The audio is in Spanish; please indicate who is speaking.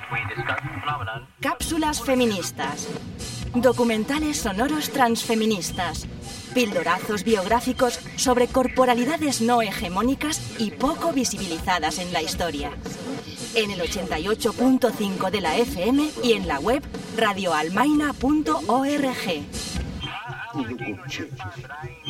Speaker 1: Cápsulas feministas. Documentales sonoros transfeministas. Pildorazos biográficos sobre corporalidades no hegemónicas y poco visibilizadas en la historia. En el 88.5 de la FM y en la web radioalmaina.org.